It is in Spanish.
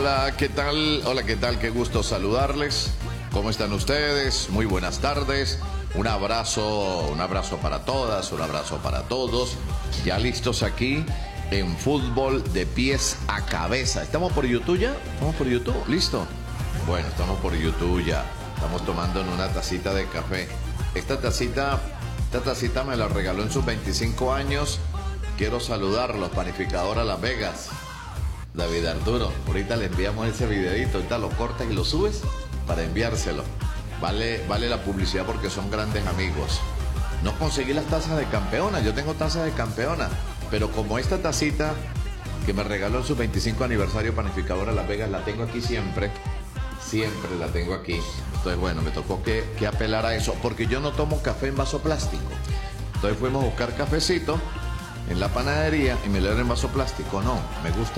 Hola, ¿qué tal? Hola, ¿qué tal? Qué gusto saludarles. ¿Cómo están ustedes? Muy buenas tardes. Un abrazo para todas, un abrazo para todos. Ya listos aquí en Fútbol de Pies a Cabeza. ¿Estamos por YouTube ya? ¿Estamos por YouTube? ¿Listo? Bueno, estamos por YouTube ya. Estamos tomando en una tacita de café. Esta tacita me la regaló en sus 25 años. Quiero saludarlos, Panificadora Las Vegas. David Arturo, ahorita le enviamos ese videito, ahorita lo cortas y lo subes para enviárselo. Vale la publicidad porque son grandes amigos. No conseguí las tazas de campeona, yo tengo tazas de campeona, pero como esta tacita que me regaló en su 25 aniversario Panificadora Las Vegas, la tengo aquí siempre la tengo aquí. Entonces bueno, me tocó que apelar a eso, porque yo no tomo café en vaso plástico. Entonces fuimos a buscar cafecito en la panadería y me lo dieron en vaso plástico. No, me gusta